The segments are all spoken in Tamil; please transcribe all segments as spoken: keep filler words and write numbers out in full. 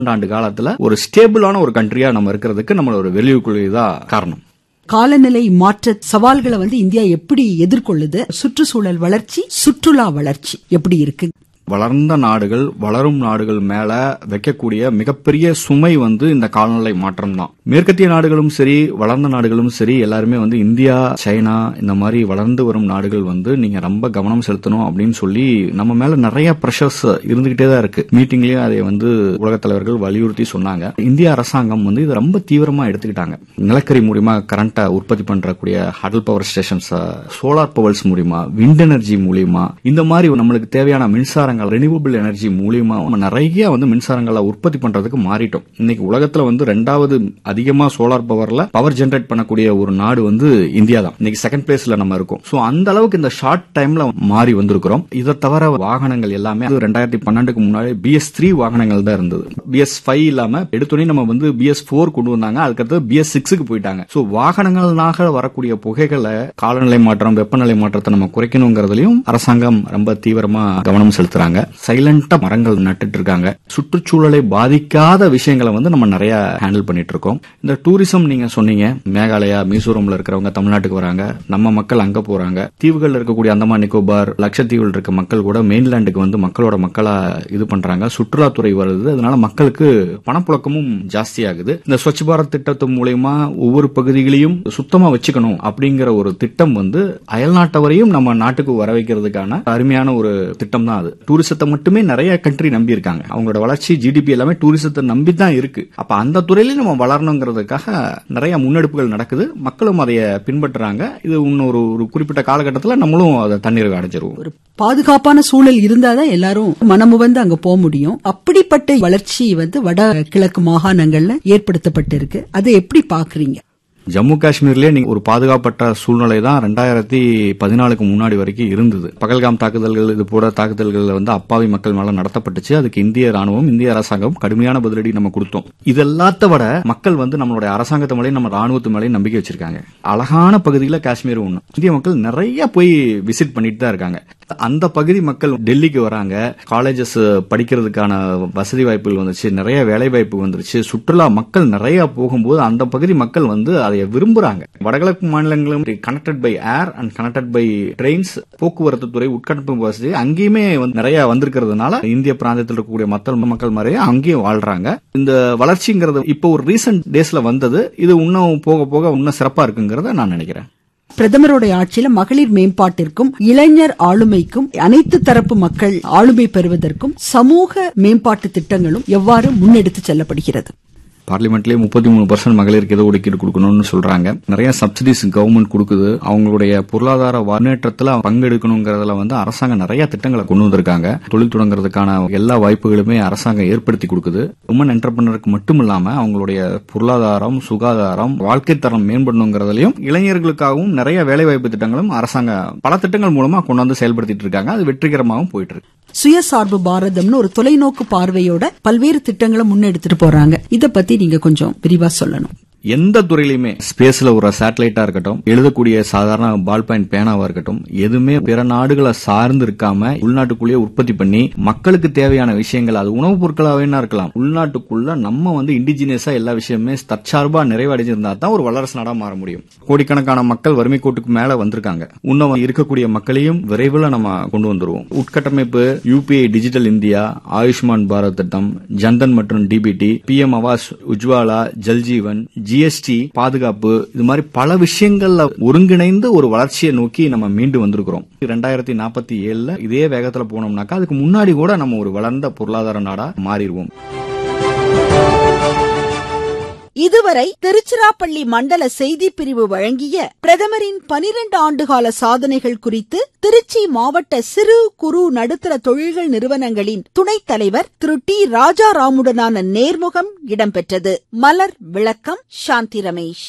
ஆண்டு காலத்துல ஒரு ஸ்டேபிளான ஒரு கண்ட்ரியா நம்ம இருக்கிறதுக்கு நம்மளோட வெளியுறவு கொள்கை தான் காரணம். காலநிலை மாற்ற சவால்களை வந்து இந்தியா எப்படி எதிர்கொள்ளுது? சுற்றுச்சூழல் வளர்ச்சி, சுற்றுலா வளர்ச்சி எப்படி இருக்கு? வளர்ந்த நாடுகள் வளரும் நாடுகள் மேல வைக்கக்கூடிய மிகப்பெரிய சுமை வந்து இந்த காலநிலை மாற்றம் தான். மேற்கத்திய நாடுகளும் சரி வளர்ந்த நாடுகளும் சரி எல்லாருமே வந்து இந்தியா, சைனா இந்த மாதிரி வளர்ந்து வரும் நாடுகள் வந்து நீங்க ரொம்ப கவனம் செலுத்தணும் அப்படின்னு சொல்லி நம்ம மேல நிறைய பிரஷர்ஸ் இருந்துகிட்டே தான் இருக்கு. மீட்டிங்லயும் அதை வந்து உலகத் தலைவர்கள் வலியுறுத்தி சொன்னாங்க. இந்திய அரசாங்கம் வந்து இதை ரொம்ப தீவிரமா எடுத்துக்கிட்டாங்க. நிலக்கரி மூலியமா கரண்ட்டை உற்பத்தி பண்றக்கூடிய huddle power stations, solar powers மூலியமா, விண்ட் எனர்ஜி மூலியமா, இந்த மாதிரி நம்மளுக்கு தேவையான மின்சாரங்கள் ரெனியூவபிள் எனர்ஜி மூலியமா நிறைய வந்து மின்சாரங்களை உற்பத்தி பண்றதுக்கு மாறிட்டோம். இன்னைக்கு உலகத்துல வந்து ரெண்டாவது அதிகமா சோலார் பவர்ல பவர் ஜெனரேட் பண்ணக்கூடிய ஒரு நாடு வந்து இந்தியா தான். இன்னைக்கு செகண்ட் பிளேஸ்ல நம்ம இருக்கோம். சோ அந்த அளவுக்கு இந்த ஷார்ட் டைம்ல மாறி வந்திருக்கிறோம். இதை தவிர வாகனங்கள் எல்லாமே ரெண்டாயிரத்தி பன்னெண்டுக்கு முன்னாடி பி எஸ் த்ரீ வாகனங்கள் தான் இருந்தது. பி எஸ் ஃபைவ் இல்லாம எடுத்தோடனே நம்ம வந்து பி எஸ் போர் கொண்டு வந்தாங்க. அதுக்கடுத்து பி எஸ் சிக்ஸுக்கு போயிட்டாங்க. சோ வாகனங்களாக வரக்கூடிய புகைகளை, காலநிலை மாற்றம், வெப்பநிலை மாற்றத்தை நம்ம குறைக்கணுங்கிறதுலயும் அரசாங்கம் ரொம்ப தீவிரமா கவனம் செலுத்துறாங்க. சைலண்டா மரங்கள் நட்டுட்டு இருக்காங்க. சுற்றுச்சூழலை பாதிக்காத விஷயங்களை வந்து நம்ம நிறைய ஹேண்டில் பண்ணிட்டு இருக்கோம். இந்த டூரிசம் நீங்க சொன்னீங்க, மேகாலயா, மிசோரம்ல இருக்கிறவங்க தமிழ்நாட்டுக்கு வராங்க, நம்ம மக்கள் அங்க போறாங்க. தீவுகள் இருக்கக்கூடிய அந்தமான் நிக்கோபார், லட்சத்தீவுகள் இருக்க மக்கள் கூட மெயின்லேண்டுக்கு வந்து மக்களோட மக்களா இது பண்றாங்க. சுற்றுலாத்துறை வருது, அதனால மக்களுக்கு பணப்புழக்கமும் ஜாஸ்தியாகுது. இந்த ஸ்வச் பாரத் திட்டத்து மூலமா ஒவ்வொரு பகுதிகளையும் சுத்தமா வச்சுக்கணும் அப்படிங்கிற ஒரு திட்டம் வந்து அயல்நாட்டவரையும் நம்ம நாட்டுக்கு வர வைக்கிறதுக்கான அருமையான ஒரு திட்டம் தான் அது. டூரிசத்தை மட்டுமே நிறைய கண்ட்ரி நம்பி இருக்காங்க. அவங்களோட வளர்ச்சி, ஜிடிபி எல்லாமே டூரிசத்தை நம்பி தான் இருக்கு. அப்ப அந்த துறையில நம்ம வளரணுங்கிறதுக்காக நிறைய முன்னெடுப்புகள் நடக்குது. மக்களும் அதை பின்பற்றுறாங்க. இது இன்னொரு ஒரு குறிப்பிட்ட காலகட்டத்தில் நம்மளும் அதை தண்ணீர் அடைஞ்சிருவோம். ஒரு பாதுகாப்பான சூழல் இருந்தாதான் எல்லாரும் மனமு வந்து அங்க போக முடியும். அப்படிப்பட்ட வளர்ச்சி வந்து வட கிழக்கு மாகாணங்கள்ல ஏற்படுத்தப்பட்டிருக்கு. அதை எப்படி பாக்குறீங்க? ஜம்மு காஷ்மீர்லயே நீங்க ஒரு பாதுகாப்பட்ட சூழ்நிலை தான் ரெண்டாயிரத்தி பதினாலுக்கு முன்னாடி வரைக்கும் இருந்தது. பகல்காம் தாக்குதல்கள், இது போல தாக்குதல்கள் வந்து அப்பாவி மக்கள் மேல நடத்தப்பட்டுச்சு. அதுக்கு இந்திய ராணுவம், இந்திய அரசாங்கம் கடுமையான பதிலடி நம்ம கொடுத்தோம். இது எல்லாத்த விட மக்கள் வந்து நம்மளுடைய அரசாங்கத்து மேலேயும் நம்ம ராணுவத்து மேலேயும் நம்பிக்கை வச்சிருக்காங்க. அழகான பகுதியில காஷ்மீர் ஒண்ணு. இந்திய மக்கள் நிறைய போய் விசிட் பண்ணிட்டு தான் இருக்காங்க. அந்த பகுதி மக்கள் டெல்லிக்கு வராங்க. காலேஜஸ் படிக்கிறதுக்கான வசதி வாய்ப்புகள் வந்துச்சு, நிறைய வேலை வாய்ப்பு வந்துருச்சு. சுற்றுலா மக்கள் நிறைய போகும்போது அந்த பகுதி மக்கள் வந்து அதை விரும்புறாங்க. வடகிழக்கு மாநிலங்களும் connected by air and connected by trains, போக்குவரத்து துறை, உட்கட்டமைப்பு வசதி அங்கேயுமே நிறைய வந்திருக்கிறதுனால இந்திய பிராந்தியத்தில் இருக்கக்கூடிய மக்கள் மக்கள் மாதிரியே அங்கேயும் வாழ்றாங்க. இந்த வளர்ச்சிங்கிறது இப்போ ஒரு ரீசன்ட் டேஸ்ல வந்தது. இது இன்னும் போக போக இன்னும் சிறப்பா இருக்குங்கிறத நான் நினைக்கிறேன். பிரதமருடைய ஆட்சியில மகளிர் மேம்பாட்டிற்கும் இளைஞர் ஆளுமைக்கும் அனைத்து தரப்பு மக்கள் ஆளுமை பெறுவதற்கும் சமூக மேம்பாட்டு திட்டங்களும் எவ்வாறு முன்னெடுத்து செல்லப்படுகிறது? பார்லிமெண்ட்லயே முப்பத்தி மூணு பர்சன்ட் மகளிருக்கு ஏதோ ஒதுக்கீடு கொடுக்கணும்னு சொல்றாங்க. நிறைய சப்சிடிஸ் கவர்மெண்ட் கொடுக்குது. அவங்களுடைய பொருளாதார முன்னேற்றத்துல பங்கெடுக்கணுங்கிறதுல வந்து அரசாங்கம் நிறைய திட்டங்களை கொண்டு வந்திருக்காங்க. தொழில் தொடங்குறதுக்கான எல்லா வாய்ப்புகளுமே அரசாங்கம் ஏற்படுத்தி கொடுக்குது. உமன் என்டர்பிரினருக்கு மட்டும் இல்லாம அவங்களுடைய பொருளாதாரம், சுகாதாரம், வாழ்க்கை தரம் மேம்படணுங்கிறதுலயும் இளைஞர்களுக்காகவும் நிறைய வேலை வாய்ப்பு திட்டங்களும் அரசாங்கம் பல திட்டங்கள் மூலமா கொண்டு வந்து செயல்படுத்திட்டு இருக்காங்க. அது வெற்றிகரமாகவும் போயிட்டு இருக்கு. சுயசார்பு பாரதம்னு ஒரு தொலைநோக்கு பார்வையோட பல்வேறு திட்டங்களை முன்னெடுத்துட்டு போறாங்க. இத பத்தி நீங்க கொஞ்சம் விரிவா சொல்லணும். எந்த துறையிலுமே ஸ்பேஸ்ல ஒரு சேட்டலைட்டா இருக்கட்டும், எழுதக்கூடிய சாதாரண பால் பாயிண்ட் பேனாவா இருக்கட்டும், எதுவுமே பிற நாடுகளை சார்ந்து இருக்காம உள்நாட்டுக்குள்ளேயே உற்பத்தி பண்ணி மக்களுக்கு தேவையான விஷயங்கள், அது உணவுப் பொருட்களாவே இருக்கலாம், உள்நாட்டுக்குள்ள நம்ம வந்து இண்டிஜினியஸா எல்லா விஷயமே தற்சார்பா நிறைவடைஞ்சிருந்தா தான் ஒரு வல்லரசு நாடா மாற முடியும். கோடிக்கணக்கான மக்கள் வறுமை கோட்டுக்கு மேல வந்திருக்காங்க. இன்னும் இருக்கக்கூடிய மக்களையும் விரைவில் நம்ம கொண்டு வந்துருவோம். உட்கட்டமைப்பு, UPI, digital India, Ayushman Bharat திட்டம், ஜன்தன் மற்றும் DBT, B M Awas, Ujjwala, Jal Jeevan, GST, பாதுகாப்பு, இது மாதிரி பல விஷயங்கள்ல ஒருங்கிணைந்து ஒரு வளர்ச்சியை நோக்கி நம்ம மீண்டு வந்திருக்கிறோம். ரெண்டாயிரத்தி நாற்பத்தி ஏழுல இதே வேகத்துல போனோம்னாக்கா அதுக்கு முன்னாடி கூட நம்ம ஒரு வளர்ந்த பொருளாதார நாடா மாறிடுவோம். இதுவரை திருச்சிராப்பள்ளி மண்டல செய்தி பிரிவு வழங்கிய பிரதமரின் பனிரெண்டு ஆண்டுகால சாதனைகள் குறித்து திருச்சி மாவட்ட சிறு குறு நடுத்தர தொழில்கள் நிறுவனங்களின் துணைத் தலைவர் திரு டி ராஜாராமுடனான நேர்முகம் இடம்பெற்றது. மலர் விளக்கம் சாந்தி ரமேஷ்.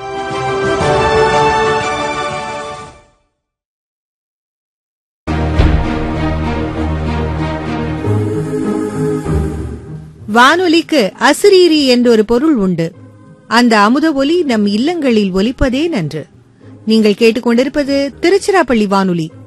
வானொலிக்கு அசிரீரி என்றொரு பொருள் உண்டு. அந்த அமுத ஒலி நம் இல்லங்களில் ஒலிப்பதே நன்று. நீங்கள் கேட்டுக்கொண்டிருப்பது திருச்சிராப்பள்ளி வானொலி.